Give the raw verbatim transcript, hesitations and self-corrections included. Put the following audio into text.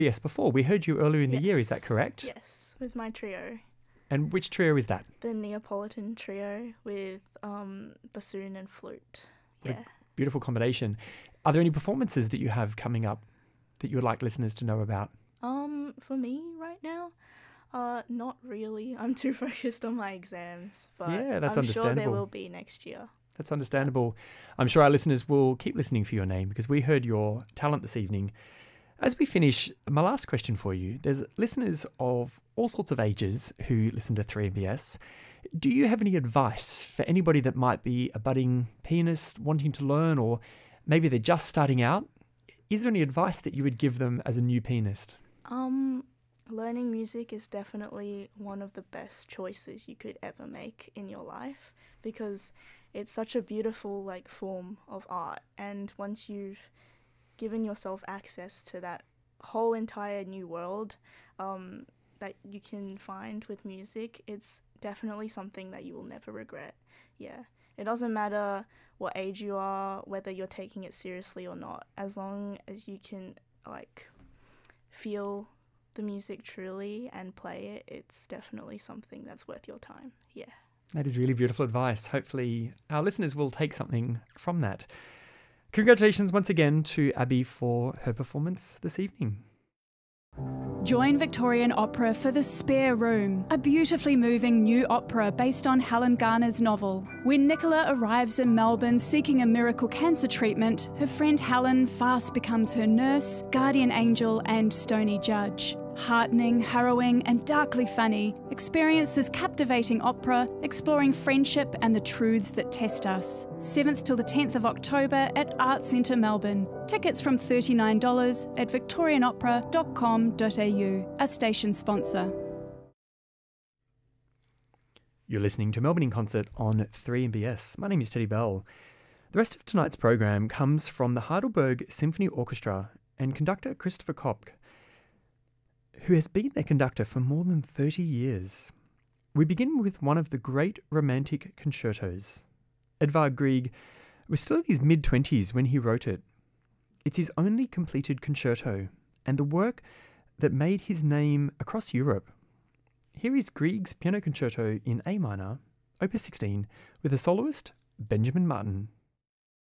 Yes, before. We heard you earlier in yes. the year, is that correct? Yes, with my trio. And which trio is that? The Neapolitan trio with um, bassoon and flute. What Yeah. Beautiful combination. Are there any performances that you have coming up that you would like listeners to know about? Um, for me right now, uh, not really. I'm too focused on my exams, but Yeah, that's I'm sure there understandable. will be next year. That's understandable. I'm sure our listeners will keep listening for your name because we heard your talent this evening. As we finish, my last question for you. There's listeners of all sorts of ages who listen to three M B S. Do you have any advice for anybody that might be a budding pianist wanting to learn, or maybe they're just starting out? Is there any advice that you would give them as a new pianist? Um, learning music is definitely one of the best choices you could ever make in your life because it's such a beautiful like form of art, and once you've given yourself access to that whole entire new world um, that you can find with music, it's definitely something that you will never regret. Yeah, it doesn't matter what age you are, whether you're taking it seriously or not, as long as you can like feel the music truly and play it, it's definitely something that's worth your time. Yeah. That is really beautiful advice. Hopefully our listeners will take something from that. Congratulations once again to Abby for her performance this evening. Join Victorian Opera for The Spare Room, a beautifully moving new opera based on Helen Garner's novel. When Nicola arrives in Melbourne seeking a miracle cancer treatment, her friend Helen fast becomes her nurse, guardian angel and stony judge. Heartening, harrowing and darkly funny, experience this captivating opera exploring friendship and the truths that test us. seventh till the tenth of October at Art Centre Melbourne. Tickets from thirty-nine dollars at victorian opera dot com dot a u, a station sponsor. You're listening to Melbourne in Concert on three M B S. My name is Teddy Bell. The rest of tonight's program comes from the Heidelberg Symphony Orchestra and conductor Christopher Kopk, who has been their conductor for more than thirty years. We begin with one of the great romantic concertos. Edvard Grieg was still in his mid-twenties when he wrote it. It's his only completed concerto, and the work that made his name across Europe. Here is Grieg's Piano Concerto in A minor, Opus sixteen, with the soloist Benjamin Martin.